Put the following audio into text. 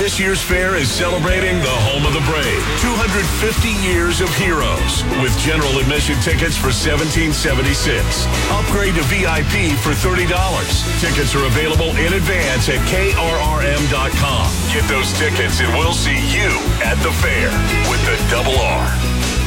This year's fair is celebrating the home of the brave. 250 years of heroes with general admission tickets for $17.76. Upgrade to VIP for $30. Tickets are available in advance at KRRM.com. Get those tickets and we'll see you at the fair with the Double R.